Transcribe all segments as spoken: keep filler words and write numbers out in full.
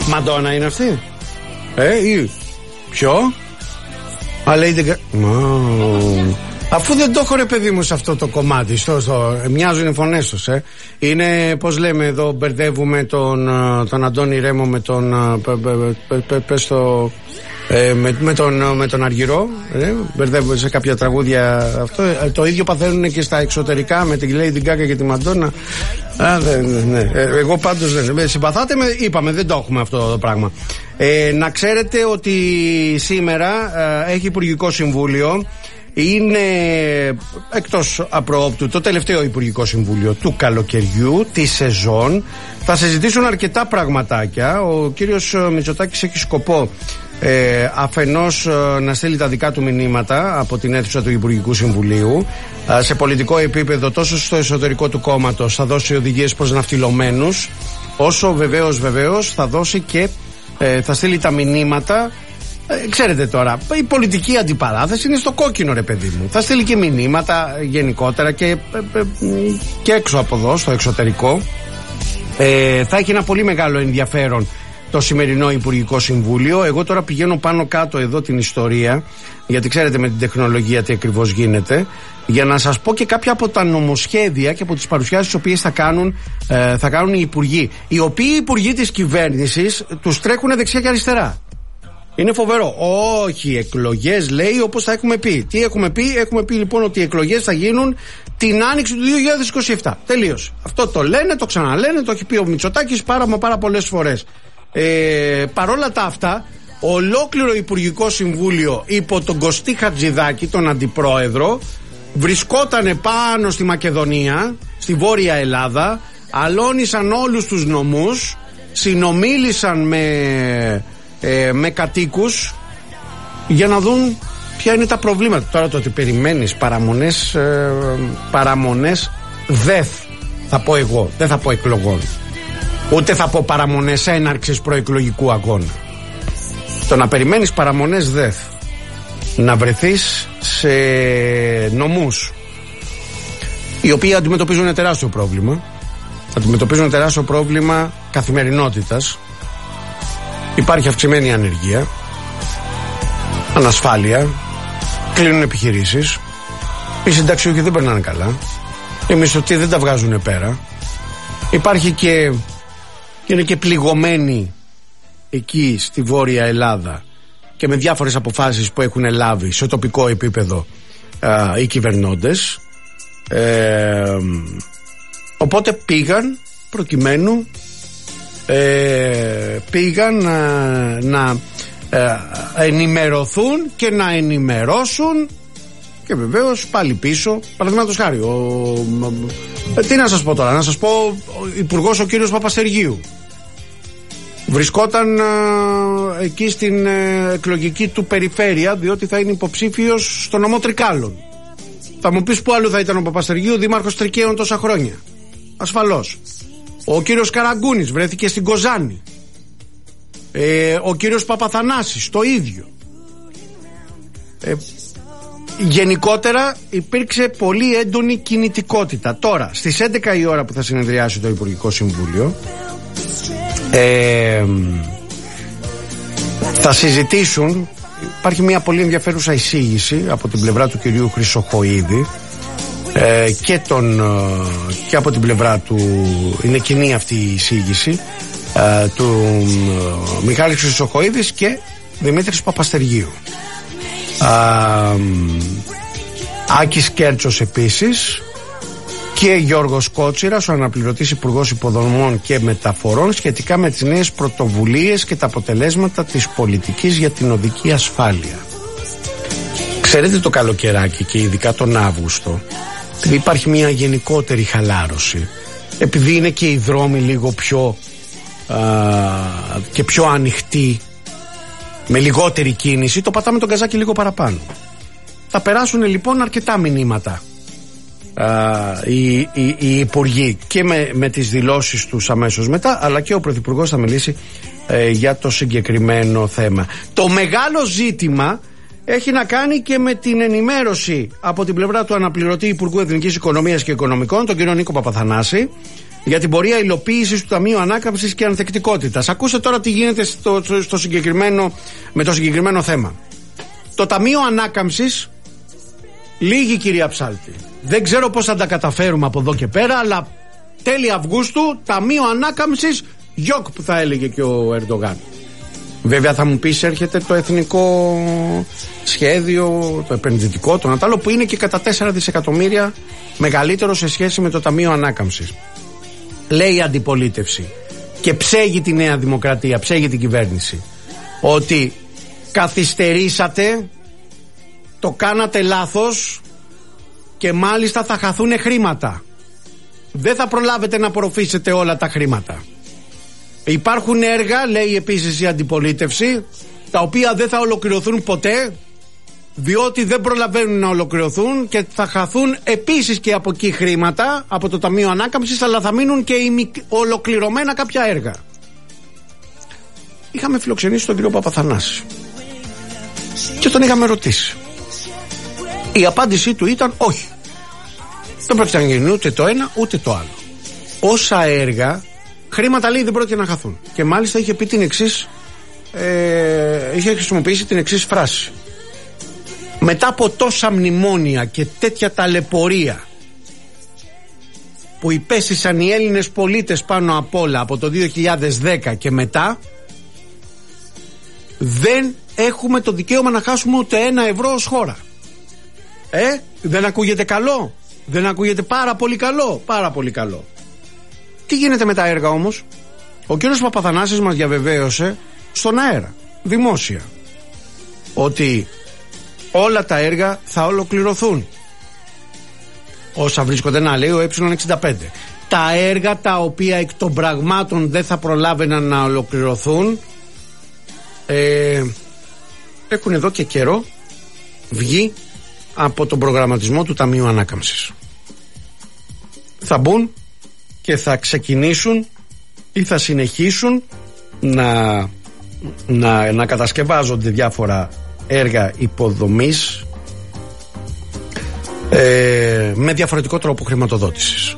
Μαντόνα είναι αυτή? Ε, ή ποιο? Α, λέει, αφού δεν το έχω ρε παιδί μου σε αυτό το κομμάτι, στο, στο, μοιάζουν οι φωνές τους, ε. Είναι, πώς λέμε εδώ, μπερδεύουμε τον, τον Αντώνη Ρέμο με τον, πες το, ε, με, με, τον, με τον Αργυρό, ε, μπερδεύουμε σε κάποια τραγούδια αυτό, ε, το ίδιο παθαίνουν και στα εξωτερικά με την Lady Gaga και τη Μαντόνα. Α, ναι, ναι. Ε, εγώ πάντως ναι, συμπαθάτε με, είπαμε, δεν το έχουμε αυτό το πράγμα. Ε, να ξέρετε ότι σήμερα ε, έχει Υπουργικό Συμβούλιο. Είναι εκτός απροόπτου το τελευταίο Υπουργικό Συμβούλιο του καλοκαιριού, τη σεζόν. Θα συζητήσουν αρκετά πραγματάκια. Ο κύριος Μητσοτάκης έχει σκοπό ε, αφενός ε, να στείλει τα δικά του μηνύματα από την αίθουσα του Υπουργικού Συμβουλίου. Ε, σε πολιτικό επίπεδο, τόσο στο εσωτερικό του κόμματος θα δώσει οδηγίες προς ναυτιλωμένους, όσο βεβαίως βεβαίως θα δώσει και ε, θα στείλει τα μηνύματα. Ε, ξέρετε τώρα, η πολιτική αντιπαράθεση είναι στο κόκκινο ρε παιδί μου. Θα στείλει και μηνύματα γενικότερα και, ε, ε, και έξω από εδώ, στο εξωτερικό. Ε, θα έχει ένα πολύ μεγάλο ενδιαφέρον το σημερινό Υπουργικό Συμβούλιο. Εγώ τώρα πηγαίνω πάνω κάτω εδώ την ιστορία, γιατί ξέρετε με την τεχνολογία τι ακριβώς γίνεται, για να σας πω και κάποια από τα νομοσχέδια και από τις παρουσιάσεις τις οποίες θα κάνουν, ε, θα κάνουν οι υπουργοί. Οι οποίοι υπουργοί της κυβέρνησης τους τρέχουν δεξιά και αριστερά. Είναι φοβερό. Όχι, εκλογές λέει όπως θα έχουμε πει. Τι έχουμε πει? Έχουμε πει λοιπόν ότι οι εκλογές θα γίνουν την άνοιξη του δύο χιλιάδες είκοσι επτά. Τελείωσε. Αυτό το λένε, το ξαναλένε, το έχει πει ο Μητσοτάκης πάρα μα πάρα πολλές φορές. Ε, παρόλα τα αυτά, ολόκληρο Υπουργικό Συμβούλιο υπό τον Κωστή Χατζηδάκη, τον αντιπρόεδρο, βρισκότανε πάνω στη Μακεδονία, στη Βόρεια Ελλάδα, αλώνησαν όλους τους νομούς, συνομίλησαν με... Ε, με κατοίκους για να δουν ποια είναι τα προβλήματα. Τώρα το ότι περιμένεις παραμονές ε, παραμονές δεθ θα πω εγώ, δεν θα πω εκλογών, ούτε θα πω παραμονές έναρξης προεκλογικού αγώνα. Το να περιμένεις παραμονές δεθ, να βρεθείς σε νομούς οι οποίοι αντιμετωπίζουν τεράστιο πρόβλημα, αντιμετωπίζουν τεράστιο πρόβλημα καθημερινότητας. Υπάρχει αυξημένη ανεργία, ανασφάλεια, κλείνουν επιχειρήσεις, οι συνταξιούχοι δεν περνάνε καλά, οι μισθωτοί δεν τα βγάζουν πέρα, υπάρχει και, είναι και πληγωμένοι εκεί στη Βόρεια Ελλάδα και με διάφορες αποφάσεις που έχουν λάβει σε τοπικό επίπεδο α, οι κυβερνώντες. Ε, οπότε πήγαν προκειμένου Ε, πήγαν να, να ε, ενημερωθούν και να ενημερώσουν και βεβαίως πάλι πίσω, παραδείγματος χάρη ο, ε, τι να σας πω τώρα, να σας πω ο υπουργός ο κύριος Παπαστεργίου βρισκόταν ε, εκεί στην ε, εκλογική του περιφέρεια, διότι θα είναι υποψήφιος στο νομό Τρικάλων. Θα μου πεις που άλλο θα ήταν ο Παπαστεργίου, δήμαρχος Τρικαίων τόσα χρόνια? Ασφαλώς. Ο κύριος Καραγκούνης βρέθηκε στην Κοζάνη. Ε, ο κύριος Παπαθανάσης το ίδιο. Ε, γενικότερα υπήρξε πολύ έντονη κινητικότητα. Τώρα στις έντεκα η ώρα που θα συνεδριάσει το Υπουργικό Συμβούλιο, ε, θα συζητήσουν. Υπάρχει μια πολύ ενδιαφέρουσα εισήγηση από την πλευρά του κυρίου Χρυσοχοΐδη ε, και, τον, και από την πλευρά του, είναι κοινή αυτή η εισήγηση ε, του ε, Μιχάλης Χρυσοχοΐδης και Δημήτρης Παπαστεργίου. ε, Άκης Κέρτσος επίσης και Γιώργος Κότσιρας, ο αναπληρωτής Υπουργός Υποδομών και Μεταφορών, σχετικά με τις νέες πρωτοβουλίες και τα αποτελέσματα της πολιτικής για την οδική ασφάλεια. Ξέρετε, το καλοκαιράκι και ειδικά τον Αύγουστο, επειδή υπάρχει μια γενικότερη χαλάρωση, επειδή είναι και οι δρόμοι λίγο πιο α, και πιο ανοιχτοί, με λιγότερη κίνηση, το πατάμε τον καζάκι λίγο παραπάνω. Θα περάσουν λοιπόν αρκετά μηνύματα Uh, οι, οι, οι υπουργοί και με, με τις δηλώσεις τους αμέσως μετά, αλλά και ο Πρωθυπουργός θα μιλήσει ε, για το συγκεκριμένο θέμα. Το μεγάλο ζήτημα έχει να κάνει και με την ενημέρωση από την πλευρά του αναπληρωτή Υπουργού Εθνικής Οικονομίας και Οικονομικών, τον κύριο Νίκο Παπαθανάση, για την πορεία υλοποίησης του Ταμείου Ανάκαμψης και Ανθεκτικότητας. Ακούστε τώρα τι γίνεται στο, στο συγκεκριμένο, με το συγκεκριμένο θέμα. Το Ταμείο Ανάκαμψης λύγει, κυρία Ψάλτη. Δεν ξέρω πώς θα τα καταφέρουμε από εδώ και πέρα, αλλά τέλη Αυγούστου Ταμείο Ανάκαμψης γιοκ, που θα έλεγε και ο Ερντογάν. Βέβαια θα μου πεις, έρχεται το εθνικό σχέδιο, το επενδυτικό, το Νατάλο, που είναι και κατά τέσσερα δισεκατομμύρια μεγαλύτερο σε σχέση με το Ταμείο Ανάκαμψης. Λέει η αντιπολίτευση και ψέγει τη Νέα Δημοκρατία, ψέγει την κυβέρνηση, ότι καθυστερήσατε, το κάνατε λάθος και μάλιστα θα χαθούν χρήματα. Δεν θα προλάβετε να απορροφήσετε όλα τα χρήματα. Υπάρχουν έργα, λέει επίσης η αντιπολίτευση, τα οποία δεν θα ολοκληρωθούν ποτέ, διότι δεν προλαβαίνουν να ολοκληρωθούν και θα χαθούν επίσης και από εκεί χρήματα, από το Ταμείο Ανάκαμψης, αλλά θα μείνουν και ολοκληρωμένα κάποια έργα. Είχαμε φιλοξενήσει τον κύριο Παπαθανάση και τον είχαμε ρωτήσει. Η απάντησή του ήταν όχι. Δεν πρόκειται να γίνει ούτε το ένα ούτε το άλλο. Όσα έργα, χρήματα λέει δεν πρόκειται να χαθούν. Και μάλιστα είχε πει την εξής, ε, είχε χρησιμοποιήσει την εξής φράση. Μετά από τόσα μνημόνια και τέτοια ταλαιπωρία που υπέστησαν οι Έλληνες πολίτες πάνω απ' όλα από το δύο χιλιάδες δέκα και μετά, δεν έχουμε το δικαίωμα να χάσουμε ούτε ένα ευρώ ως χώρα. Ε, δεν ακούγεται καλό? Δεν ακούγεται πάρα πολύ καλό? Πάρα πολύ καλό. Τι γίνεται με τα έργα όμως? Ο κύριος Παπαθανάσης μας διαβεβαίωσε στον αέρα, δημόσια, ότι όλα τα έργα θα ολοκληρωθούν. Όσα βρίσκονται, να λέει ο ε εξήντα πέντε. Τα έργα τα οποία εκ των πραγμάτων δεν θα προλάβαιναν να ολοκληρωθούν, ε, έχουν εδώ και καιρό βγει από τον προγραμματισμό του Ταμείου Ανάκαμψης. Θα μπουν και θα ξεκινήσουν ή θα συνεχίσουν να, να, να κατασκευάζονται διάφορα έργα υποδομής ε, με διαφορετικό τρόπο χρηματοδότησης.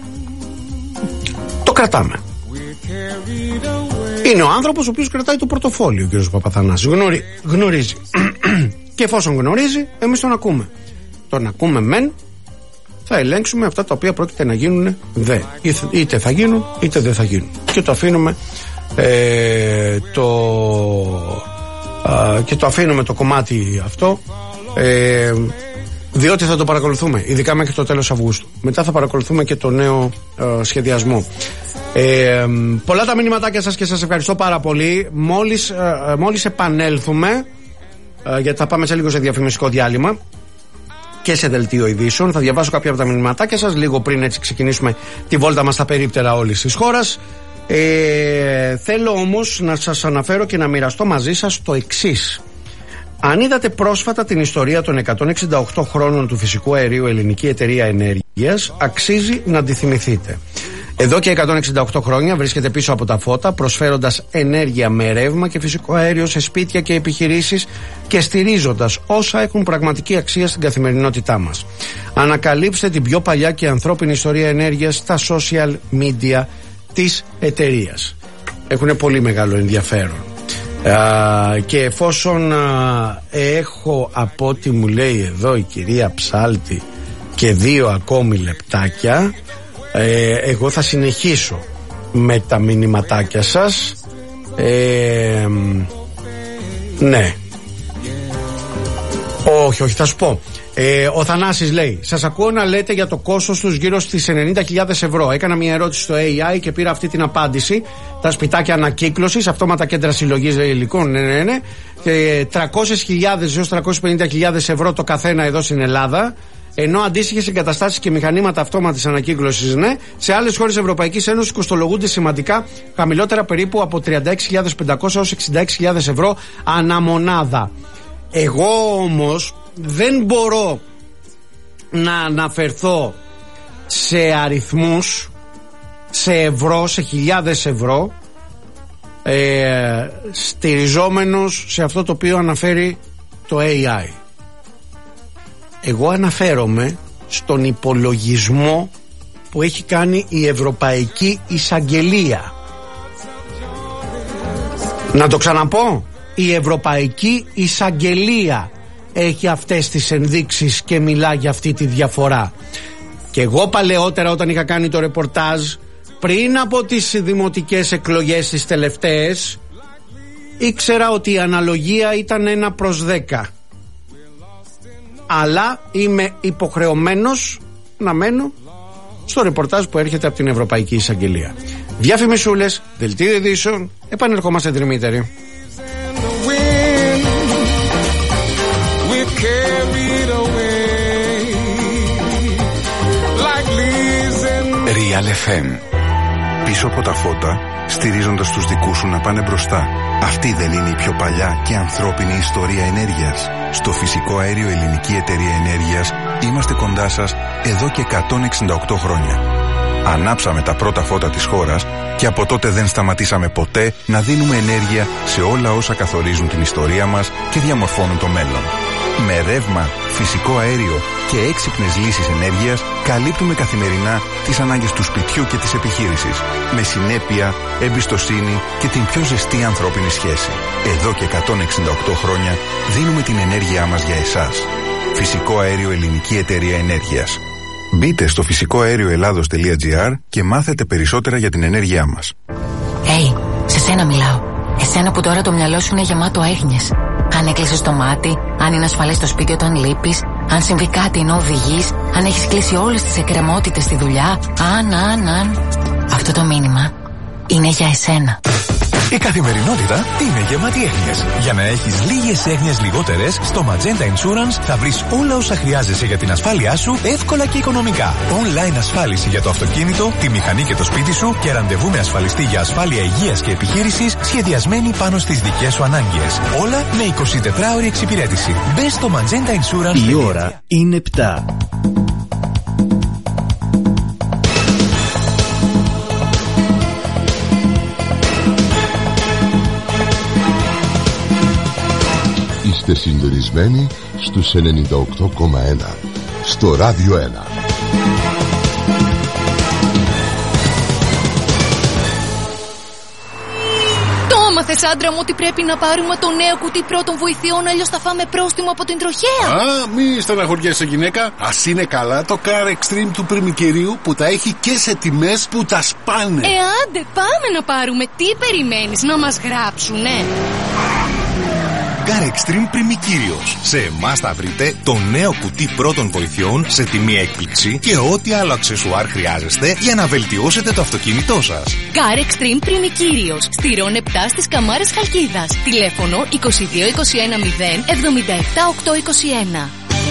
Το κρατάμε. Είναι ο άνθρωπος ο οποίος κρατάει το πορτοφόλιο, ο κ. Παπαθανάση. Γνωρί, γνωρίζει. Και εφόσον γνωρίζει, εμείς τον ακούμε. Τον ακούμε μεν, θα ελέγξουμε αυτά τα οποία πρόκειται να γίνουν δε. Είτε θα γίνουν είτε δεν θα γίνουν. Και το αφήνουμε ε, το, α, και το αφήνουμε το κομμάτι αυτό, ε, διότι θα το παρακολουθούμε ειδικά μέχρι το τέλος Αυγούστου. Μετά θα παρακολουθούμε και το νέο ε, σχεδιασμό. Ε, πολλά τα μηνυματάκια σας και σας ευχαριστώ πάρα πολύ. Μόλις, ε, μόλις επανέλθουμε, ε, γιατί θα πάμε σε λίγο σε διαφημιστικό διάλειμμα και σε δελτίο ειδήσεων, θα διαβάσω κάποια από τα μηνυματάκια σας λίγο πριν έτσι ξεκινήσουμε τη βόλτα μας στα περίπτερα όλης της χώρας. Ε, θέλω όμως να σας αναφέρω και να μοιραστώ μαζί σας το εξής. Αν είδατε πρόσφατα την ιστορία των εκατόν εξήντα οκτώ χρόνων του φυσικού αερίου Ελληνική Εταιρεία Ενέργειας, αξίζει να τη θυμηθείτε. Εδώ και εκατόν εξήντα οκτώ χρόνια βρίσκεται πίσω από τα φώτα, προσφέροντας ενέργεια με ρεύμα και φυσικό αέριο σε σπίτια και επιχειρήσεις και στηρίζοντας όσα έχουν πραγματική αξία στην καθημερινότητά μας. Ανακαλύψτε την πιο παλιά και ανθρώπινη ιστορία ενέργειας στα social media της εταιρείας. Έχουν πολύ μεγάλο ενδιαφέρον. Α, και εφόσον α, έχω, από ό,τι μου λέει εδώ η κυρία Ψάλτη, και δύο ακόμη λεπτάκια, Ε, εγώ θα συνεχίσω με τα μηνυματάκια σας. ε, Ναι. Όχι, όχι, θα σου πω. ε, Ο Θανάσης λέει: σας ακούω να λέτε για το κόστος τους γύρω στις ενενήντα χιλιάδες ευρώ. Έκανα μια ερώτηση στο έι άι και πήρα αυτή την απάντηση. Τα σπιτάκια ανακύκλωσης, αυτόματα κέντρα συλλογής υλικών, ναι, ναι, ναι, ε, τριακόσιες χιλιάδες έως τριακόσιες πενήντα χιλιάδες ευρώ το καθένα εδώ στην Ελλάδα. Ενώ αντίστοιχες εγκαταστάσεις και μηχανήματα αυτόματης ανακύκλωσης, ναι, σε άλλες χώρες Ευρωπαϊκής Ένωσης κοστολογούνται σημαντικά χαμηλότερα, περίπου από τριάντα έξι χιλιάδες πεντακόσια έως εξήντα έξι χιλιάδες ευρώ αναμονάδα. Εγώ όμως δεν μπορώ να αναφερθώ σε αριθμούς, σε ευρώ, σε χιλιάδες ευρώ, ε, στηριζόμενος σε αυτό το οποίο αναφέρει το έι άι. Εγώ αναφέρομαι στον υπολογισμό που έχει κάνει η Ευρωπαϊκή Εισαγγελία. Να το ξαναπώ, η Ευρωπαϊκή Εισαγγελία έχει αυτές τις ενδείξεις και μιλά για αυτή τη διαφορά. Και εγώ παλαιότερα, όταν είχα κάνει το ρεπορτάζ πριν από τις δημοτικές εκλογές τις τελευταίες, ήξερα ότι η αναλογία ήταν ένα προς δέκα. Αλλά είμαι υποχρεωμένος να μένω στο ρεπορτάζ που έρχεται από την Ευρωπαϊκή Εισαγγελία. Διαφημισούλες, δελτίο ειδήσεων, επανερχόμαστε τριμήτεροι. Real εφ εμ. Πίσω από τα φώτα, στηρίζοντας τους δικούς σου να πάνε μπροστά. Αυτή δεν είναι η πιο παλιά και ανθρώπινη ιστορία ενέργειας? Στο Φυσικό Αέριο Ελληνική Εταιρεία Ενέργειας είμαστε κοντά σας εδώ και εκατόν εξήντα οκτώ χρόνια. Ανάψαμε τα πρώτα φώτα της χώρας και από τότε δεν σταματήσαμε ποτέ να δίνουμε ενέργεια σε όλα όσα καθορίζουν την ιστορία μας και διαμορφώνουν το μέλλον. Με ρεύμα, φυσικό αέριο και έξυπνες λύσεις ενέργειας καλύπτουμε καθημερινά τις ανάγκες του σπιτιού και της επιχείρησης. Με συνέπεια, εμπιστοσύνη και την πιο ζεστή ανθρώπινη σχέση. Εδώ και εκατόν εξήντα οκτώ χρόνια δίνουμε την ενέργειά μας για εσάς. Φυσικό Αέριο Ελληνική Εταιρεία Ενέργειας. Μπείτε στο φυσικό αέριο ελλάδος τελεία τζι άρ και μάθετε περισσότερα για την ενέργειά μας. Hey, σε σένα μιλάω. Εσένα που τώρα το μυαλό σου είναι γεμάτο έγνοιες. Αν έκλεισες το μάτι, αν είναι ασφαλές στο σπίτι όταν λείπεις, αν συμβεί κάτι ενώ οδηγείς, αν έχεις κλείσει όλες τις εκκρεμότητες στη δουλειά, αν, αν, αν. Αυτό το μήνυμα είναι για εσένα. Η καθημερινότητα είναι γεμάτη έγνοιες. Για να έχεις λίγες έγνοιες λιγότερες, στο Magenta Insurance θα βρεις όλα όσα χρειάζεσαι για την ασφάλειά σου εύκολα και οικονομικά. Online ασφάλιση για το αυτοκίνητο, τη μηχανή και το σπίτι σου και ραντεβού με ασφαλιστή για ασφάλεια υγείας και επιχείρησης σχεδιασμένη πάνω στις δικές σου ανάγκες. Όλα με εικοσιτετράωρη εξυπηρέτηση. Μπες στο Magenta Insurance. Η ώρα είναι επτά. Είστε συντονισμένοι στους ενενήντα οκτώ κόμμα ένα στο Ράδιο ένα. Το έμαθες, άντρα μου, ότι πρέπει να πάρουμε το νέο κουτί πρώτων βοηθειών, αλλιώς θα φάμε πρόστιμο από την τροχέα. Α, μη στεναχωριέσαι, γυναίκα. Ας είναι καλά το Car Extreme του πριμικερίου που τα έχει και σε τιμές που τα σπάνε. Ε, άντε, πάμε να πάρουμε. Τι περιμένεις, να μας γράψουνε? Car Extreme Πριμικύριος. Σε εμάς θα βρείτε το νέο κουτί πρώτων βοηθειών σε τιμή έκπληξη και ό,τι άλλο αξεσουάρ χρειάζεστε για να βελτιώσετε το αυτοκίνητό σας. Car Extreme Πριμικύριος. Στη Ρον επτά στις Καμάρες Χαλκίδας. Τηλέφωνο είκοσι δύο είκοσι ένα μηδέν εβδομήντα επτά οκτακόσια είκοσι ένα.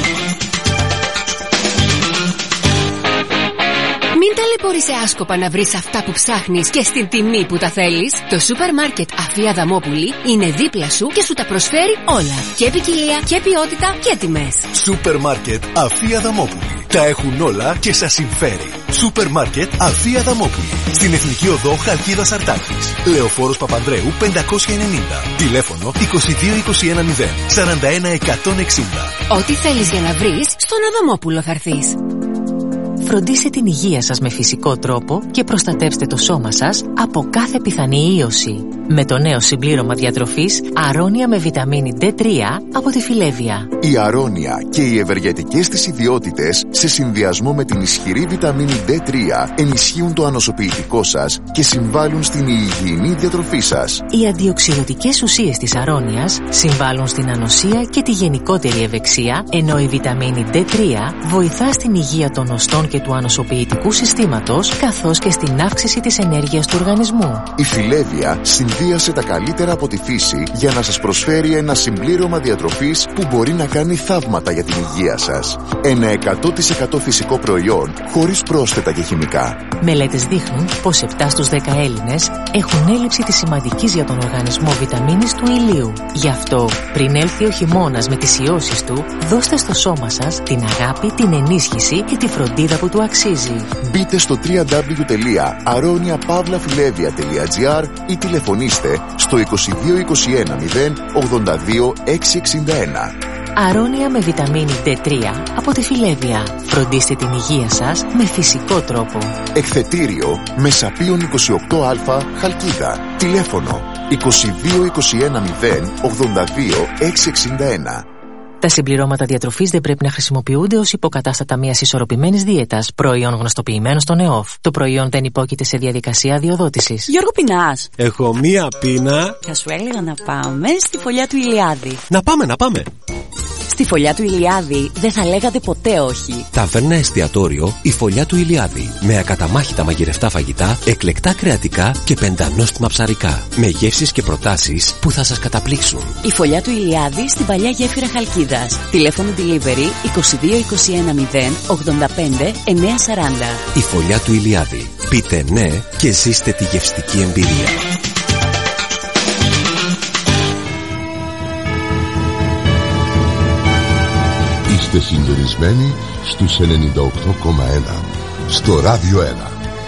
Μην ταλαιπωρείσαι άσκοπα να βρεις αυτά που ψάχνεις και στην τιμή που τα θέλεις. Το σούπερ μάρκετ Αφή Αδαμόπουλη είναι δίπλα σου και σου τα προσφέρει όλα. Και ποικιλία και ποιότητα και τιμές. Σούπερ μάρκετ Αφή Αδαμόπουλη. Τα έχουν όλα και σας συμφέρει. Σούπερ μάρκετ Αφή Αδαμόπουλη. Στην Εθνική Οδό Χαλκίδας Αρτάκης. Λεωφόρος Παπανδρέου πεντακόσια ενενήντα. Τηλέφωνο είκοσι δύο είκοσι ένα μηδέν σαράντα ένα εκατόν εξήντα. Ό,τι θέλεις για να βρεις, στον Αδαμόπουλο θα έρθεις. Φροντίστε την υγεία σας με φυσικό τρόπο και προστατεύστε το σώμα σας από κάθε πιθανή ίωση. Με το νέο συμπλήρωμα διατροφής Αρώνια με βιταμίνη ντι τρία από τη Φιλέβια. Η Αρώνια και οι ευεργετικές της ιδιότητες σε συνδυασμό με την ισχυρή βιταμίνη ντι τρία ενισχύουν το ανοσοποιητικό σας και συμβάλλουν στην υγιεινή διατροφή σας. Οι αντιοξυδοτικές ουσίες της Αρώνιας συμβάλλουν στην ανοσία και τη γενικότερη ευεξία, ενώ η βιταμίνη ντι τρία βοηθά στην υγεία των οστών και του ανοσοποιητικού συστήματος, καθώς και στην αύξηση της ενέργειας του οργανισμού. Η Φιλέβια συνδύασε τα καλύτερα από τη φύση για να σας προσφέρει ένα συμπλήρωμα διατροφής που μπορεί να κάνει θαύματα για την υγεία σας. Ένα εκατό τοις εκατό φυσικό προϊόν χωρίς πρόσθετα και χημικά. Μελέτες δείχνουν πως επτά στους δέκα Έλληνες έχουν έλλειψη της σημαντικής για τον οργανισμό βιταμίνης του ηλίου. Γι' αυτό, πριν έλθει ο χειμώνας με τις ιώσεις του, δώστε στο σώμα σας την αγάπη, την ενίσχυση και τη φροντίδα που του αξίζει. Μπείτε στο double-u double-u double-u τελεία aronia pavla filevia τελεία gr ή τηλεφωνήστε στο είκοσι δύο είκοσι ένα μηδέν ογδόντα δύο εξακόσια εξήντα ένα. Αρώνια με βιταμίνη ντι τρία από τη Φιλέδια. Φροντίστε την υγεία σας με φυσικό τρόπο. Εκθετήριο Μεσαπίων είκοσι οκτώ α Χαλκίδα. Τηλέφωνο είκοσι δύο είκοσι ένα μηδέν ογδόντα δύο εξακόσια εξήντα ένα. Τα συμπληρώματα διατροφής δεν πρέπει να χρησιμοποιούνται ως υποκατάστατα μιας ισορροπημένης δίαιτας. Προϊόν γνωστοποιημένο στον ΕΟΦ. Το προϊόν δεν υπόκειται σε διαδικασία αδειοδότησης. Γιώργο, πεινάς? Έχω μία πείνα. Θα σου έλεγα να πάμε στη φωλιά του Ηλιάδη. Να πάμε, να πάμε. Στη φωλιά του Ηλιάδη δεν θα λέγατε ποτέ όχι. Ταβέρνα εστιατόριο η Φωλιά του Ηλιάδη. Με ακαταμάχητα μαγειρευτά φαγητά, εκλεκτά κρεατικά και πεντανόστιμα ψαρικά. Με γεύσεις και προτάσεις που θα σας καταπλήξουν. Η Φωλιά του Ηλιάδη στην παλιά γέφυρα Χαλκίδας. Τηλέφωνο delivery είκοσι δύο είκοσι ένα μηδέν ογδόντα πέντε εννιακόσια σαράντα. Η Φωλιά του Ηλιάδη. Πείτε ναι και ζήστε τη γευστική εμπειρία. Είστε συντονισμένοι στους ενενήντα οκτώ κόμμα ένα στο Ράδιο ένα.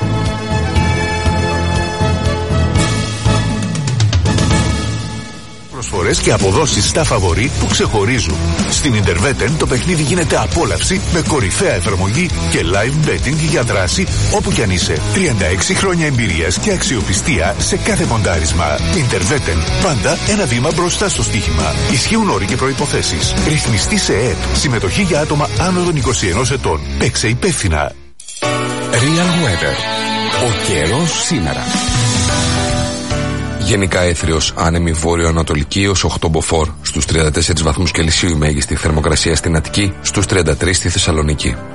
Προσφορές και αποδόσεις στα φαβορί που ξεχωρίζουν. Στην Interveten το παιχνίδι γίνεται απόλαυση με κορυφαία εφαρμογή και live betting για δράση όπου κι αν είσαι. τριάντα έξι χρόνια εμπειρίας και αξιοπιστία σε κάθε ποντάρισμα. Interveten. Πάντα ένα βήμα μπροστά στο στοίχημα. Ισχύουν όροι και προϋποθέσεις. Ρυθμιστή σε ΕΕΠ. Συμμετοχή για άτομα άνω των είκοσι ενός ετών. Παίξε υπεύθυνα. Real Weather. Ο καιρός σήμερα. Γενικά έθριος, άνεμη βόρειο-ανατολική ως οκτώ μποφόρ, στους τριάντα τέσσερις βαθμούς Κελσίου η μέγιστη θερμοκρασία στην Αττική, στους τριάντα τρεις στη Θεσσαλονίκη.